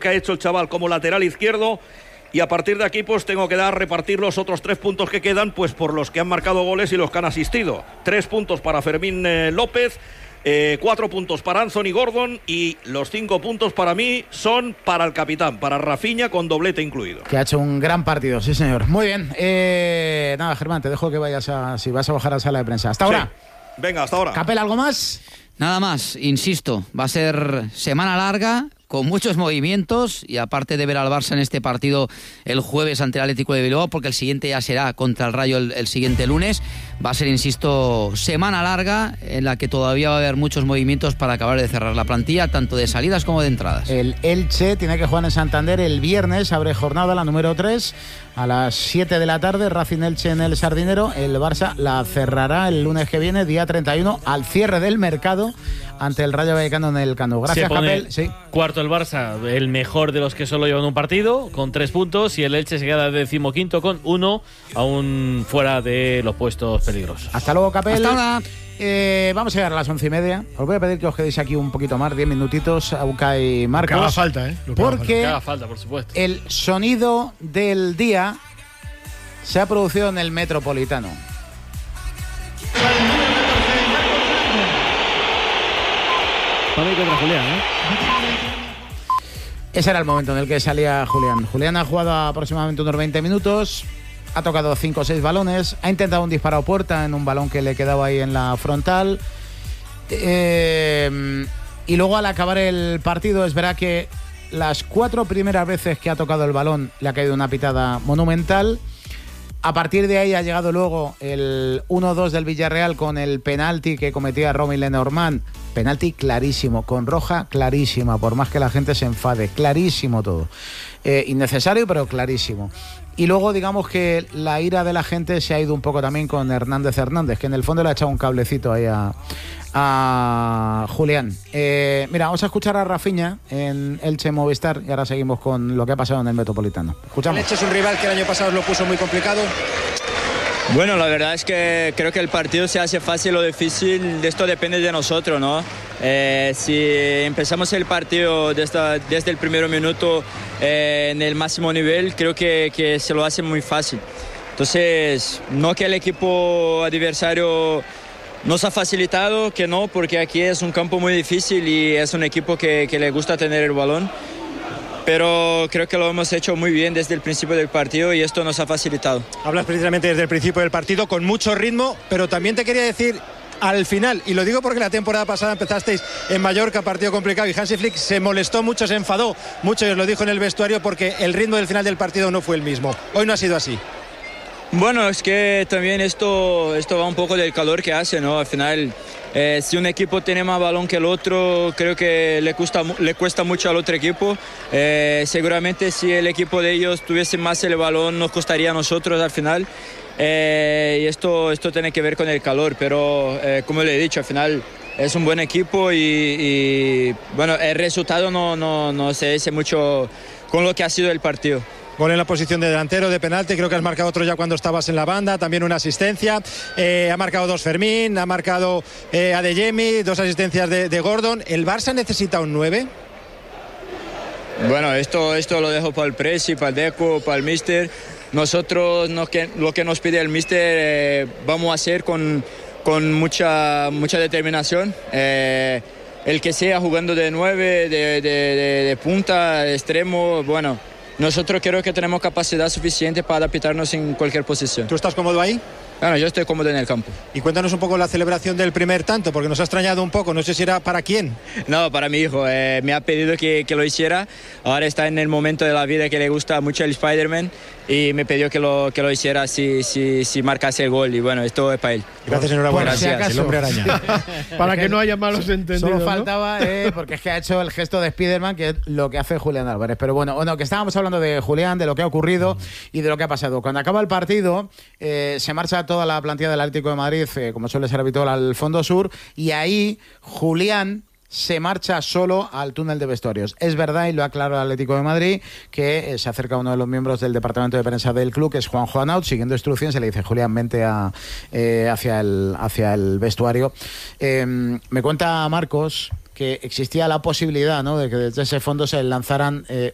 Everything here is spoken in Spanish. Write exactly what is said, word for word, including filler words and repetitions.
que ha hecho el chaval como lateral izquierdo. Y a partir de aquí pues tengo que dar, repartir los otros tres puntos que quedan pues por los que han marcado goles y los que han asistido. Tres puntos para Fermín eh, López, eh, cuatro puntos para Anthony Gordon y los cinco puntos para mí son para el capitán, para Rafinha con doblete incluido. Que ha hecho un gran partido, sí señor. Muy bien, eh, nada Germán, te dejo que vayas a, si vas a bajar a la sala de prensa. Hasta ahora. Sí. Venga, hasta ahora. Capel, ¿algo más? Nada más, insisto, va a ser semana larga, con muchos movimientos, y aparte de ver al Barça en este partido el jueves ante el Atlético de Bilbao, porque el siguiente ya será contra el Rayo el, el siguiente lunes, va a ser, insisto, semana larga en la que todavía va a haber muchos movimientos para acabar de cerrar la plantilla, tanto de salidas como de entradas. El Elche tiene que jugar en Santander el viernes, abre jornada la número tres a las siete de la tarde, Racing Elche en el Sardinero. El Barça la cerrará el lunes que viene, día treinta y uno, al cierre del mercado, ante el Rayo Vallecano en el Camp Nou. Gracias, Capel. Sí. Cuarto el Barça, el mejor de los que solo llevan un partido, con tres puntos, y el Elche se queda decimoquinto con uno, aún fuera de los puestos peligrosos. Hasta luego, Capel. Hasta ahora. Eh, vamos a llegar a las once y media. Os voy a pedir que os quedéis aquí un poquito más, diez minutitos, Auca y Marcos. Lo que haga falta, ¿eh? Lo que porque haga falta. Que haga falta, por supuesto. El sonido del día se ha producido en el Metropolitano. Para mí contra Julián, ¿eh? Ese era el momento en el que salía Julián. Julián ha jugado aproximadamente unos veinte minutos, ha tocado cinco o seis balones, ha intentado un disparo a puerta en un balón que le quedaba ahí en la frontal. Eh, y luego al acabar el partido es verdad que las cuatro primeras veces que ha tocado el balón le ha caído una pitada monumental. A partir de ahí ha llegado luego el uno dos del Villarreal con el penalti que cometía Romy Lenormand. Penalti clarísimo, con roja clarísima, por más que la gente se enfade. Clarísimo todo. Eh, innecesario, pero clarísimo. Y luego digamos que la ira de la gente se ha ido un poco también con Hernández Hernández, que en el fondo le ha echado un cablecito ahí a, a Julián. Eh, mira, vamos a escuchar a Rafinha en Elche Movistar y ahora seguimos con lo que ha pasado en el Metropolitano. Escuchamos. El Elche es un rival que el año pasado lo puso muy complicado. Bueno, la verdad es que creo que el partido se hace fácil o difícil, de esto depende de nosotros, ¿no? Eh, si empezamos el partido desde, desde el primer minuto eh, en el máximo nivel, creo que, que se lo hace muy fácil. Entonces, no que el equipo adversario nos ha facilitado, que no, porque aquí es un campo muy difícil y es un equipo que, que le gusta tener el balón. Pero creo que lo hemos hecho muy bien desde el principio del partido y esto nos ha facilitado. Hablas precisamente desde el principio del partido con mucho ritmo, pero también te quería decir al final, y lo digo porque la temporada pasada empezasteis en Mallorca, partido complicado, y Hansi Flick se molestó mucho, se enfadó mucho, y os lo dijo en el vestuario, porque el ritmo del final del partido no fue el mismo. Hoy no ha sido así. Bueno, es que también esto, esto va un poco del calor que hace, ¿no? Al final, eh, si un equipo tiene más balón que el otro, creo que le cuesta, le cuesta mucho al otro equipo. Eh, seguramente si el equipo de ellos tuviese más el balón, nos costaría a nosotros al final. Eh, y esto, esto tiene que ver con el calor, pero eh, como le he dicho, al final es un buen equipo y, y bueno, el resultado no, no, no se dice mucho con lo que ha sido el partido. Gol en la posición de delantero, de penalti, creo que has marcado otro ya cuando estabas en la banda, también una asistencia, eh, ha marcado dos Fermín, ha marcado eh, Adeyemi, dos asistencias de, de Gordon. ¿El Barça necesita un nueve? Bueno, esto, esto lo dejo para el Presi, para el Deco, para el Mister. Nosotros no, que, lo que nos pide el Mister eh, vamos a hacer con, con mucha, mucha determinación. Eh, el que sea jugando de nueve, de, de, de, de punta, de extremo, bueno... Nosotros creo que tenemos capacidad suficiente para adaptarnos en cualquier posición. ¿Tú estás cómodo ahí? Bueno, yo estoy cómodo en el campo. Y cuéntanos un poco la celebración del primer tanto, porque nos ha extrañado un poco, no sé si era para quién. No, para mi hijo, eh, me ha pedido que, que lo hiciera, ahora está en el momento de la vida que le gusta mucho el Spider-Man y me pidió que lo, que lo hiciera si, si, si marcase el gol y bueno, esto es para él. Gracias, enhorabuena. Por si Gracias, el hombre araña. Para que, que no haya malos entendidos. Solo ¿no? faltaba, eh, porque es que ha hecho el gesto de Spiderman, que es lo que hace Julián Álvarez. Pero bueno, bueno, que estábamos hablando de Julián, de lo que ha ocurrido y de lo que ha pasado. Cuando acaba el partido, eh, se marcha toda la plantilla del Atlético de Madrid, eh, como suele ser habitual, al Fondo Sur, y ahí Julián se marcha solo al túnel de vestuarios. Es verdad, y lo ha aclarado el Atlético de Madrid, que eh, se acerca uno de los miembros del departamento de prensa del club, que es Juan Juanaut, siguiendo instrucciones, se le dice: Julián, vente a, eh, hacia, el, hacia el vestuario. Eh, me cuenta Marcos que existía la posibilidad, ¿no?, de que desde ese fondo se lanzaran eh,